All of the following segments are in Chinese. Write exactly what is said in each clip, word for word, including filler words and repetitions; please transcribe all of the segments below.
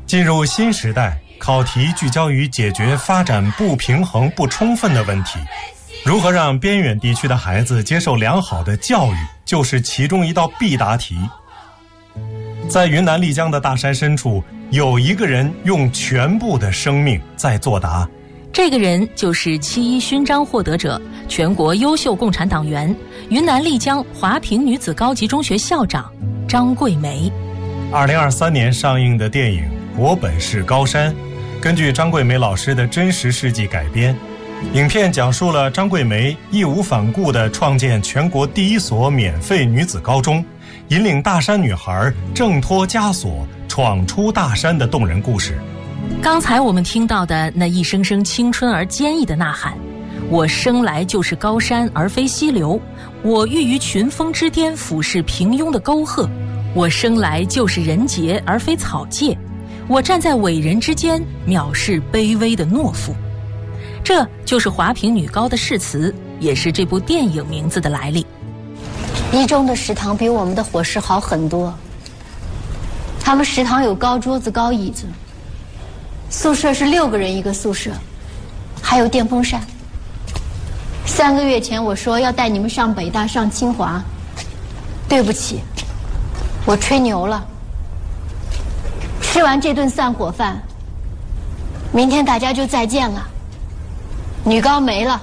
进入新时代，考题聚焦于解决发展不平衡不充分的问题，如何让边远地区的孩子接受良好的教育，就是其中一道必答题。在云南丽江的大山深处，有一个人用全部的生命在作答。 这个人就是七一勋章获得者、全国优秀共产党员、云南丽江华坪女子高级中学校长张桂梅。 二零二三年上映的电影《我本是高山》，根据张桂梅老师的真实事迹改编。影片讲述了张桂梅义无反顾地创建全国第一所免费女子高中，引领大山女孩挣脱枷锁，闯出大山的动人故事。 刚才我们听到的那一声声青春而坚毅的呐喊，我生来就是高山而非溪流，我欲于群峰之巅俯视平庸的沟壑，我生来就是人杰而非草芥，我站在伟人之间藐视卑微的懦夫。这就是华坪女高的誓词，也是这部电影名字的来历。 一中的食堂比我们的伙食好很多，他们食堂有高桌子高椅子，宿舍是六个人一个宿舍，还有电风扇。三个月前我说要带你们上北大上清华，对不起，我吹牛了。吃完这顿散伙饭，明天大家就再见了，女高没了。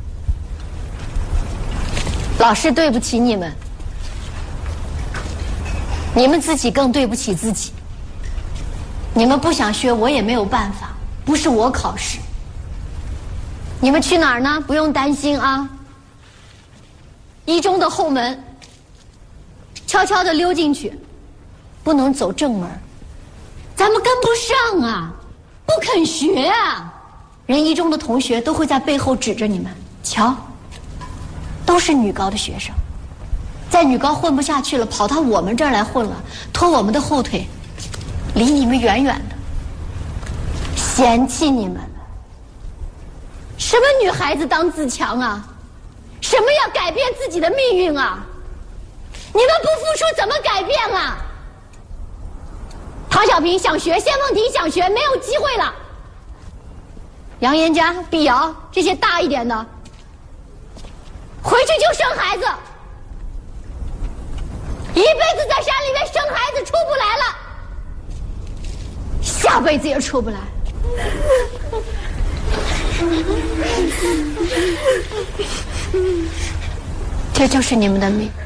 老师对不起你们，你们自己更对不起自己。你们不想学我也没有办法，不是我考试。你们去哪儿呢？不用担心啊。一中的后门，悄悄地溜进去，不能走正门。咱们跟不上啊，不肯学啊。人一中的同学都会在背后指着你们，瞧，都是女高的学生，在女高混不下去了，跑到我们这儿来混了，拖我们的后腿，离你们远远的，嫌弃你们了。什么女孩子当自强啊？什么要改变自己的命运啊？你们不付出怎么改变啊？唐小平想学，谢凤亭想学，没有机会了。杨延佳、毕瑶这些大一点的，回去就生孩子，一辈子在山里面生孩子出不来了，下辈子也出不来。这就是你们的命。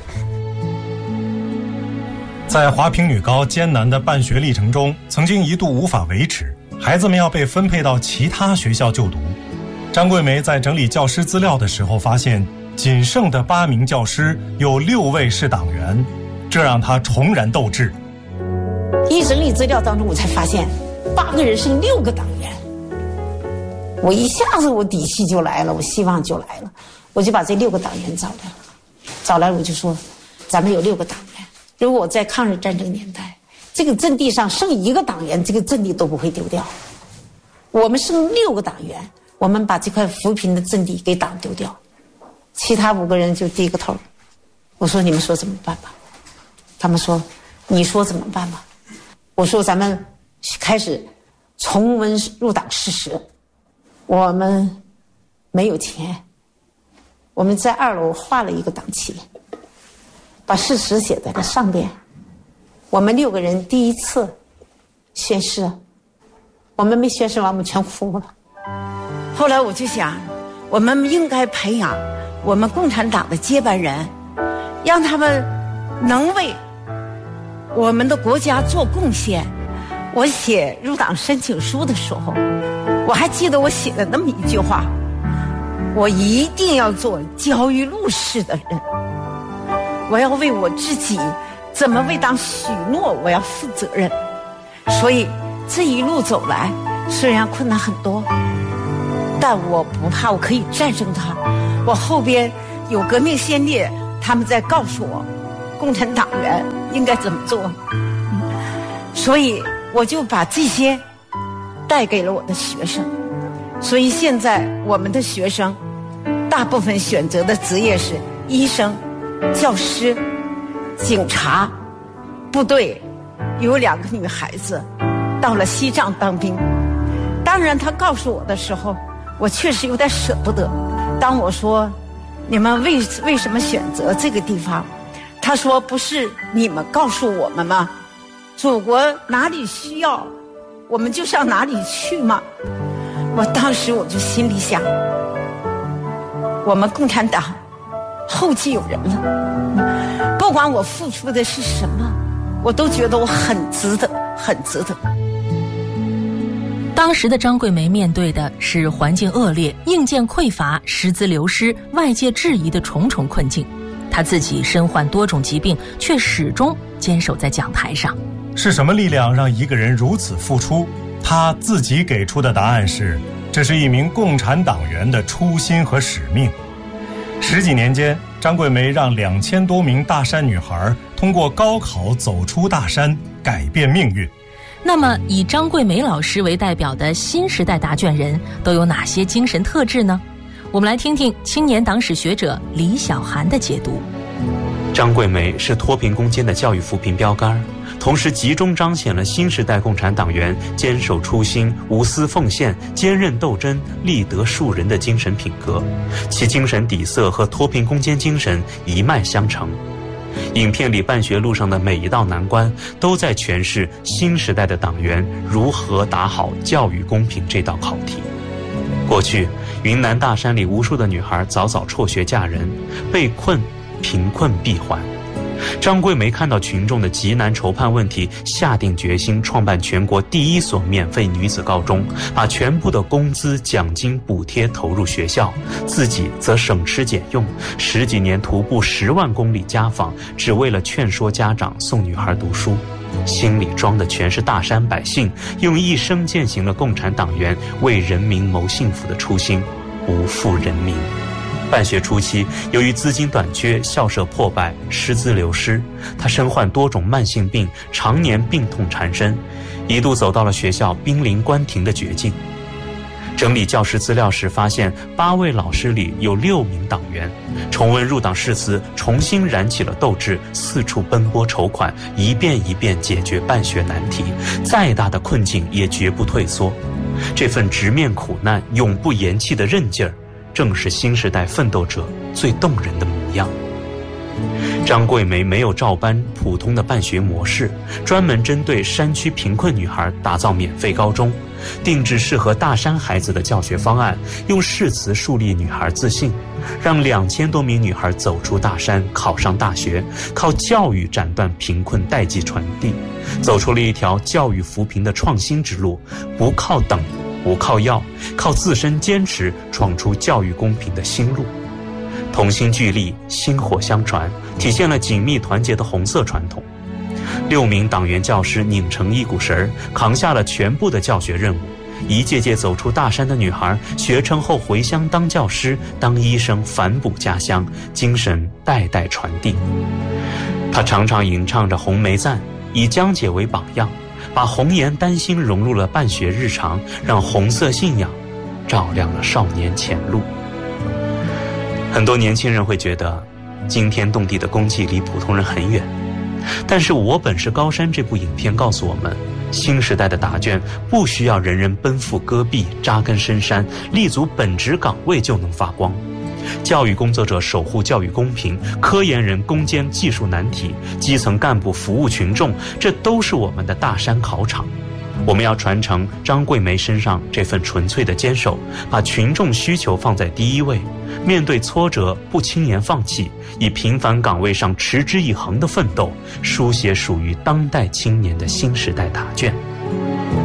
在华坪女高艰难的办学历程中，曾经一度无法维持，孩子们要被分配到其他学校就读。张桂梅在整理教师资料的时候发现，仅剩的八名教师有六位是党员，这让她重燃斗志。 一整理资料当中，我才发现八个人是六个党员，我一下子我底气就来了，我希望就来了，我就把这六个党员找来了，找来我就说，咱们有六个党员，如果我在抗日战争年代，这个阵地上剩一个党员，这个阵地都不会丢掉。我们剩六个党员，我们把这块扶贫的阵地给党丢掉，其他五个人就低个头。我说你们说怎么办吧？他们说你说怎么办吧？我说咱们开始重温入党事实。我们没有钱，我们在二楼画了一个党旗，把事实写在了上边。我们六个人第一次宣誓，我们没宣誓完我们全哭了。后来我就想，我们应该培养我们共产党的接班人，让他们能为我们的国家做贡献。我写入党申请书的时候，我还记得我写的那么一句话，我一定要做焦裕禄式的人，我要为我自己怎么为党许诺我要负责任。所以这一路走来，虽然困难很多，但我不怕，我可以战胜它。我后边有革命先烈，他们在告诉我共产党员应该怎么做，所以我就把这些带给了我的学生。所以现在我们的学生大部分选择的职业是医生、教师、警察、部队，有两个女孩子到了西藏当兵。当然他告诉我的时候，我确实有点舍不得。当我说你们为为什么选择这个地方，他说不是你们告诉我们吗？祖国哪里需要我们就上哪里去嘛。我当时我就心里想，我们共产党后继有人了，不管我付出的是什么，我都觉得我很值得，很值得。 当时的张桂梅面对的是环境恶劣、硬件匮乏、师资流失、外界质疑的重重困境。她自己身患多种疾病，却始终坚守在讲台上。 是什么力量让一个人如此付出？她自己给出的答案是，这是一名共产党员的初心和使命。十几年间，张桂梅让两千多名大山女孩通过高考走出大山，改变命运。 那么以张桂梅老师为代表的新时代答卷人都有哪些精神特质呢？我们来听听青年党史学者李小涵的解读。 张桂梅是脱贫攻坚的教育扶贫标杆，同时集中彰显了新时代共产党员坚守初心、无私奉献、坚韧斗争、立德树人的精神品格，其精神底色和脱贫攻坚精神一脉相承。影片里办学路上的每一道难关，都在诠释新时代的党员如何打好教育公平这道考题。过去，云南大山里无数的女孩早早辍学嫁人，被困贫困闭环。张桂梅看到群众的极难筹盼问题，下定决心创办全国第一所免费女子高中，把全部的工资、奖金、补贴投入学校，自己则省吃俭用，十几年徒步十万公里家访，只为了劝说家长送女孩读书。心里装的全是大山百姓，用一生践行了共产党员为人民谋幸福的初心，不负人民。办学初期，由于资金短缺、校舍破败、师资流失，他身患多种慢性病，常年病痛缠身，一度走到了学校濒临关停的绝境。整理教师资料时发现，八位老师里有六名党员。重温入党誓词，重新燃起了斗志，四处奔波筹款，一遍一遍解决办学难题，再大的困境也绝不退缩。这份直面苦难、永不言弃的韧劲儿，正是新时代奋斗者最动人的模样。张桂梅没有照搬普通的办学模式，专门针对山区贫困女孩打造免费高中，定制适合大山孩子的教学方案，用誓词树立女孩自信，让两千多名女孩走出大山，考上大学，靠教育斩断贫困代际传递，走出了一条教育扶贫的创新之路，不靠等，不靠要，靠自身坚持，闯出教育公平的新路。同心聚力，薪火相传，体现了紧密团结的红色传统。六名党员教师拧成一股绳儿，扛下了全部的教学任务。一届届走出大山的女孩，学成后回乡当教师、当医生，反哺家乡，精神代代传递。她常常吟唱着红梅赞，以江姐为榜样，把红颜丹心融入了办学日常，让红色信仰照亮了少年前路。很多年轻人会觉得惊天动地的功绩离普通人很远，但是我本是高山这部影片告诉我们，新时代的答卷不需要人人奔赴戈壁，扎根深山，立足本职岗位就能发光。教育工作者守护教育公平，科研人攻坚技术难题，基层干部服务群众，这都是我们的大山考场。我们要传承张桂梅身上这份纯粹的坚守，把群众需求放在第一位，面对挫折不轻言放弃，以平凡岗位上持之以恒的奋斗，书写属于当代青年的新时代答卷。